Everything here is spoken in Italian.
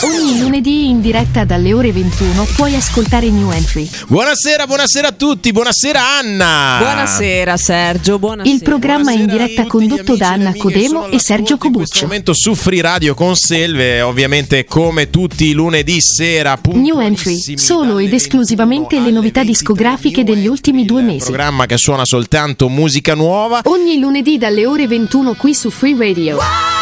Ogni lunedì in diretta dalle ore 21 puoi ascoltare New Entry. Buonasera a tutti, buonasera Anna. Buonasera Sergio, buonasera. Il programma è in diretta condotto da Anna Codemo e Sergio Cobuccio. In questo momento su Free Radio con Selve, ovviamente come tutti i lunedì sera. New Entry, solo ed esclusivamente le novità discografiche degli ultimi 2 mesi. Programma che suona soltanto musica nuova. Ogni lunedì dalle ore 21 qui su Free Radio.